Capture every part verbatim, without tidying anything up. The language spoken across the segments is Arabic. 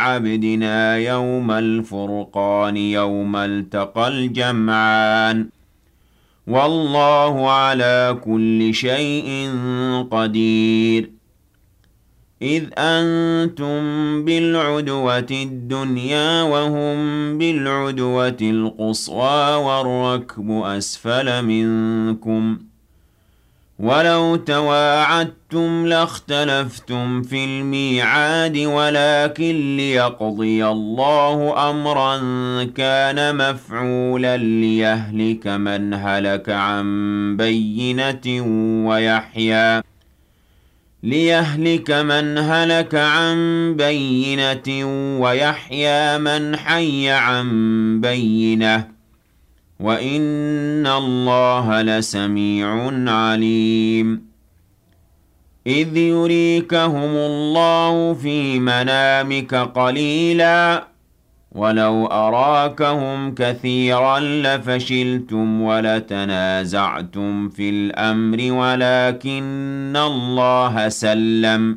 لعبدنا يوم الفرقان يوم التقى الجمعان والله على كل شيء قدير إذ أنتم بالعدوة الدنيا وهم بالعدوة القصوى والركب أسفل منكم ولو تواعدتم لاختلفتم في الميعاد ولكن ليقضي الله أمرا كان مفعولا ليهلك من هلك عن بينة ويحيى ليهلك من هلك عن بينة ويحيى من حي عن بينة وإن الله لسميع عليم إذ يريكهم الله في منامك قليلا ولو أراكهم كثيرا لفشلتم ولتنازعتم في الأمر ولكن الله سلم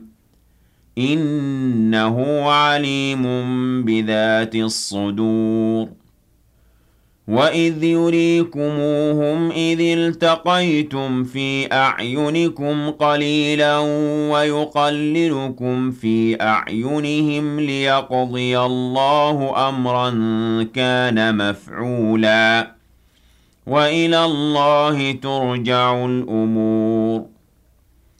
إنه عليم بذات الصدور وإذ يريكموهم إذ التقيتم في أعينكم قليلا ويقللكم في أعينهم ليقضي الله أمرا كان مفعولا وإلى الله ترجع الأمور